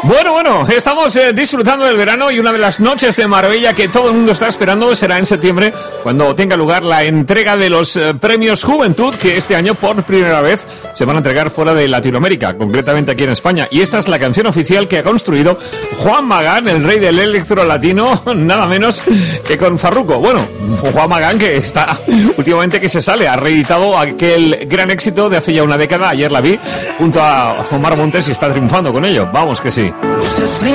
Bueno, estamos disfrutando del verano y una de las noches de maravilla que todo el mundo está esperando será en septiembre, cuando tenga lugar la entrega de los premios Juventud, que este año por primera vez se van a entregar fuera de Latinoamérica, concretamente aquí en España. Y esta es la canción oficial que ha construido Juan Magán, el rey del electro latino, nada menos que con Farruko. Bueno, Juan Magán, que está últimamente que se sale, ha reeditado aquel gran éxito de hace ya una década. Ayer la vi junto a Omar Montes y está triunfando con ello. Vamos que sí. Luces